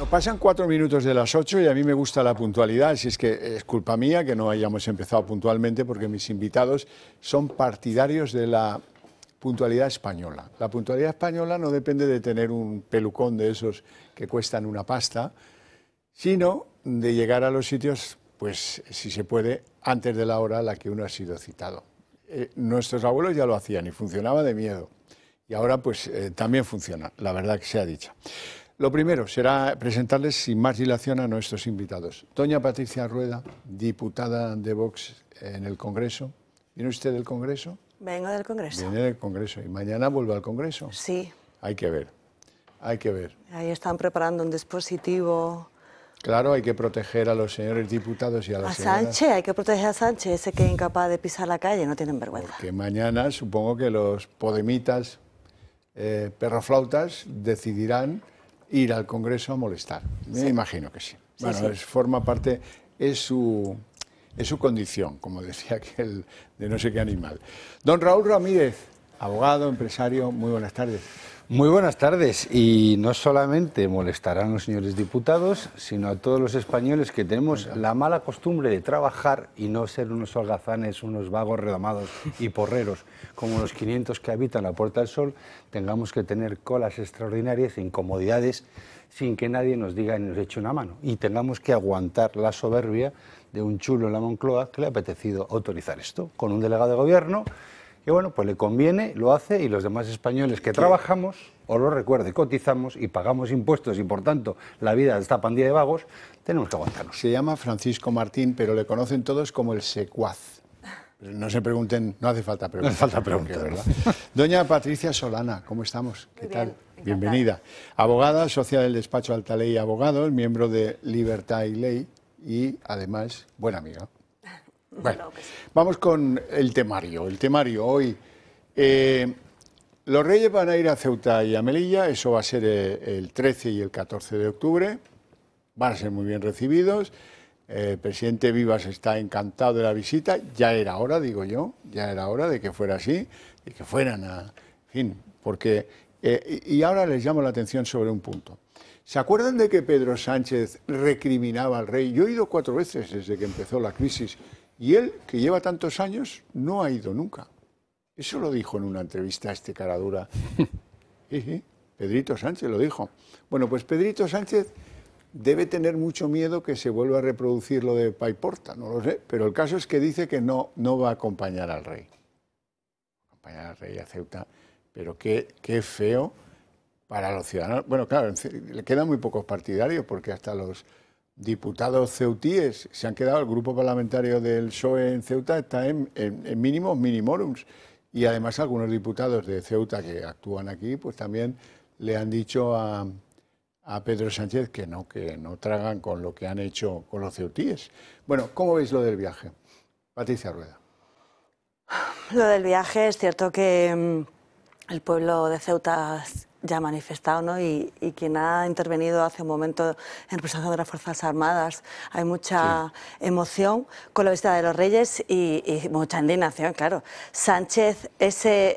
pasan 4 minutos de las 8 y a mí me gusta la puntualidad, si es que es culpa mía que no hayamos empezado puntualmente porque mis invitados son partidarios de la puntualidad española. La puntualidad española no depende de tener un pelucón de esos que cuestan una pasta, sino de llegar a los sitios, pues si se puede, antes de la hora a la que uno ha sido citado. Nuestros abuelos ya lo hacían y funcionaba de miedo. Y ahora pues también funciona, la verdad que sea dicha. Lo primero será presentarles sin más dilación a nuestros invitados. Doña Patricia Rueda, diputada de Vox en el Congreso. ¿Viene usted del Congreso? Vengo del Congreso. Viene del Congreso. ¿Y mañana vuelve al Congreso? Sí. Hay que ver, hay que ver. Ahí están preparando un dispositivo. Claro, hay que proteger a los señores diputados y a las señoras. A Sánchez, hay que proteger a Sánchez, ese que es incapaz de pisar la calle, no tienen vergüenza. Porque mañana supongo que los podemitas, perroflautas, decidirán ir al Congreso a molestar. Me imagino que sí. Sí, Bueno, sí. forma parte, es su condición, como decía aquel de no sé qué animal. Don Raúl Ramírez, abogado, empresario, muy buenas tardes. Muy buenas tardes, y no solamente molestarán a los señores diputados, sino a todos los españoles que tenemos la mala costumbre de trabajar y no ser unos holgazanes, unos vagos redomados y porreros, como los 500 que habitan la Puerta del Sol, tengamos que tener colas extraordinarias e incomodidades sin que nadie nos diga ni nos eche una mano, y tengamos que aguantar la soberbia de un chulo en la Moncloa que le ha apetecido autorizar esto, con un delegado de gobierno que, bueno, pues le conviene, lo hace, y los demás españoles que trabajamos, os lo recuerdo, cotizamos y pagamos impuestos, y por tanto la vida de esta pandilla de vagos, tenemos que aguantarnos. Se llama Francisco Martín, pero le conocen todos como el secuaz. No se pregunten, no hace falta preguntar. No hace falta preguntar, ¿verdad? Doña Patricia Solana, ¿cómo estamos? ¿Qué Muy tal? bien, encantada. Bienvenida. Abogada, socia del despacho Alta Ley y Abogados, miembro de Libertad y Ley y, además, buena amiga. Bueno, Claro que sí. vamos con el temario. El temario hoy. Los Reyes van a ir a Ceuta y a Melilla, eso va a ser el 13 y el 14 de octubre. Van a ser muy bien recibidos. El presidente Vivas está encantado de la visita. Ya era hora, digo yo, ya era hora de que fuera así, de que fueran a... En fin, porque... y ahora les llamo la atención sobre un punto. ¿Se acuerdan de que Pedro Sánchez recriminaba al rey? Yo he ido 4 veces desde que empezó la crisis. Y él, que lleva tantos años, no ha ido nunca. Eso lo dijo en una entrevista a este caradura. Sí, Pedrito Sánchez lo dijo. Bueno, pues Pedrito Sánchez debe tener mucho miedo que se vuelva a reproducir lo de Paiporta, no lo sé, pero el caso es que dice que no va a acompañar al rey. Acompañar al rey a Ceuta, pero qué feo para los ciudadanos. Bueno, claro, le quedan muy pocos partidarios porque hasta los diputados ceutíes se han quedado, el grupo parlamentario del PSOE en Ceuta está en mínimos minimorums, y además algunos diputados de Ceuta que actúan aquí pues también le han dicho a Pedro Sánchez que no tragan con lo que han hecho con los ceutíes. Bueno, ¿cómo veis lo del viaje? Patricia Rueda. Lo del viaje, es cierto que el pueblo de Ceuta ya ha manifestado, ¿no? Y quien ha intervenido hace un momento en representación de las Fuerzas Armadas, hay mucha emoción con la visita de los Reyes y mucha indignación, claro. Sánchez, ese